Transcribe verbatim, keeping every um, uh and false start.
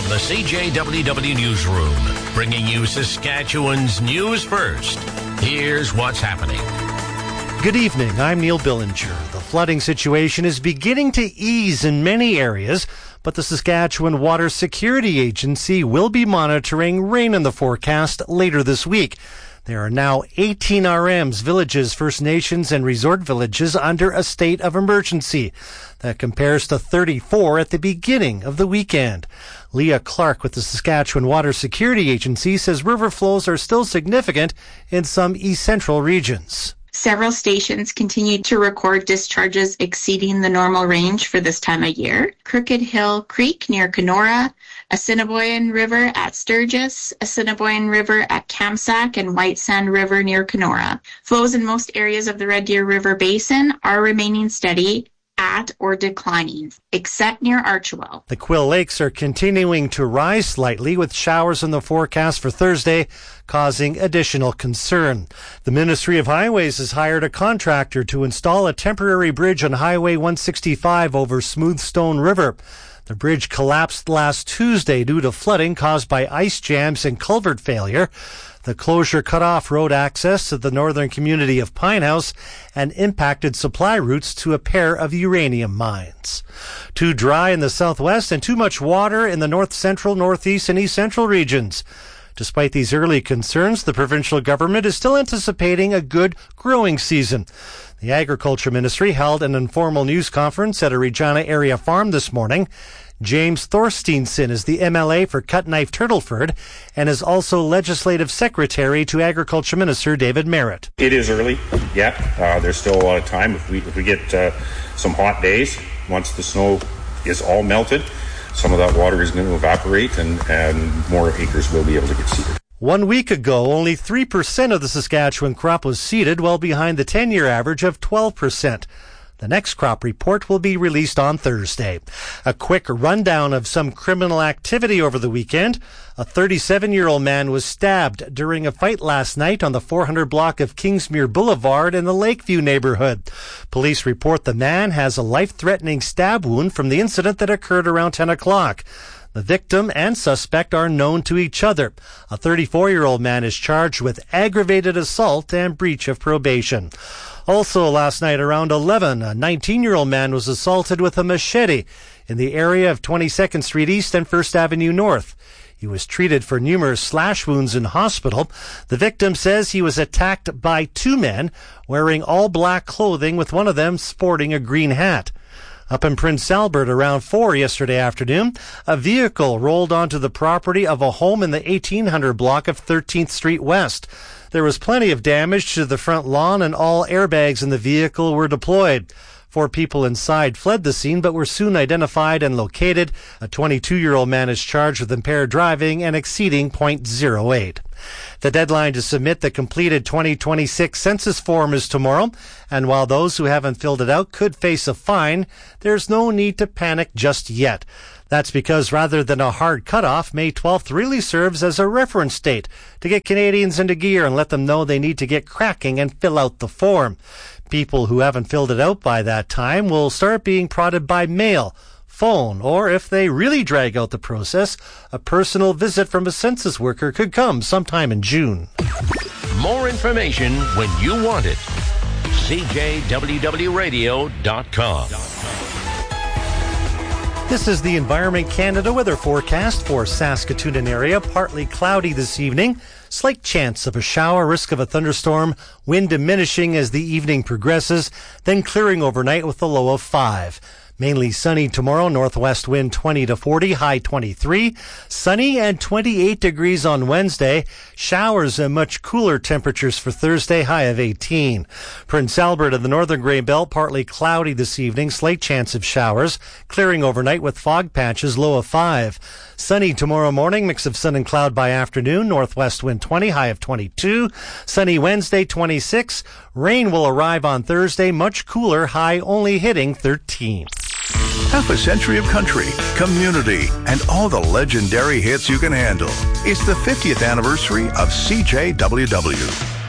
From the C J W W Newsroom, bringing you Saskatchewan's news first. Here's what's happening. Good evening, I'm Neil Billinger. The flooding situation is beginning to ease in many areas, but the Saskatchewan Water Security Agency will be monitoring rain in the forecast later this week. There are now eighteen R Ms, villages, First Nations, and resort villages under a state of emergency. That compares to thirty-four at the beginning of the weekend. Leah Clark with the Saskatchewan Water Security Agency says river flows are still significant in some east central regions. Several stations continued to record discharges exceeding the normal range for this time of year. Crooked Hill Creek near Kenora, Assiniboine River at Sturgis, Assiniboine River at Kamsack, and White Sand River near Kenora. Flows in most areas of the Red Deer River Basin are remaining steady at or declining, except near Archewell. The Quill Lakes are continuing to rise slightly, with showers in the forecast for Thursday causing additional concern. The Ministry of Highways has hired a contractor to install a temporary bridge on Highway one sixty-five over Smoothstone River. The bridge collapsed last Tuesday due to flooding caused by ice jams and culvert failure. The closure cut off road access to the northern community of Pinehouse and impacted supply routes to a pair of uranium mines. Too dry in the southwest and too much water in the north central, northeast, and east central regions. Despite these early concerns, the provincial government is still anticipating a good growing season. The Agriculture Ministry held an informal news conference at a Regina area farm this morning. James Thorsteinson is the M L A for Cutknife Turtleford and is also Legislative Secretary to Agriculture Minister David Merritt. It is early, yeah. Uh, there's still a lot of time. If we if we get uh, some hot days, once the snow is all melted, some of that water is going to evaporate and, and more acres will be able to get seeded. One week ago, only three percent of the Saskatchewan crop was seeded, well behind the ten-year average of twelve percent. The next crop report will be released on Thursday. A quick rundown of some criminal activity over the weekend. A thirty-seven-year-old man was stabbed during a fight last night on the four hundred block of Kingsmere Boulevard in the Lakeview neighborhood. Police report the man has a life-threatening stab wound from the incident that occurred around ten o'clock. The victim and suspect are known to each other. A thirty-four-year-old man is charged with aggravated assault and breach of probation. Also last night around eleven, a nineteen-year-old man was assaulted with a machete in the area of twenty-second Street East and First Avenue North. He was treated for numerous slash wounds in hospital. The victim says he was attacked by two men wearing all black clothing, with one of them sporting a green hat. Up in Prince Albert around four yesterday afternoon, a vehicle rolled onto the property of a home in the eighteen hundred block of thirteenth Street West. There was plenty of damage to the front lawn and all airbags in the vehicle were deployed. Four people inside fled the scene but were soon identified and located. A twenty-two-year-old man is charged with impaired driving and exceeding point zero eight. The deadline to submit the completed twenty twenty-six census form is tomorrow, and while those who haven't filled it out could face a fine, there's no need to panic just yet. That's because rather than a hard cutoff, May twelfth really serves as a reference date to get Canadians into gear and let them know they need to get cracking and fill out the form. People who haven't filled it out by that time will start being prodded by mail, phone, or if they really drag out the process, a personal visit from a census worker could come sometime in June. More information when you want it. C J W W radio dot com. This is the Environment Canada weather forecast for Saskatoon and area. Partly cloudy this evening. Slight chance of a shower, risk of a thunderstorm, wind diminishing as the evening progresses, then clearing overnight with a low of five. Mainly sunny tomorrow, northwest wind twenty to forty, high twenty-three. Sunny and twenty-eight degrees on Wednesday. Showers and much cooler temperatures for Thursday, high of eighteen. Prince Albert and the northern Grey Belt, partly cloudy this evening, slight chance of showers. Clearing overnight with fog patches, low of five. Sunny tomorrow morning, mix of sun and cloud by afternoon. Northwest wind twenty, high of twenty-two. Sunny Wednesday, twenty-six. Rain will arrive on Thursday, much cooler, high only hitting thirteen. Half a century of country, community, and all the legendary hits you can handle. It's the fiftieth anniversary of C J W W.